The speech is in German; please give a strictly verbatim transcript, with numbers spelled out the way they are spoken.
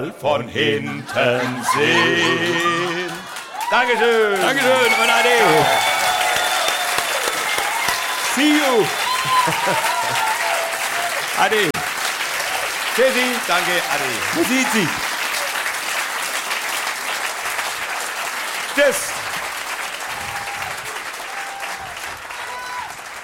von hinten sehen. Dankeschön. Dankeschön und Ade. See you. Ade. Tschüssi, danke, Ade. Wo sieht sie? Tschüss.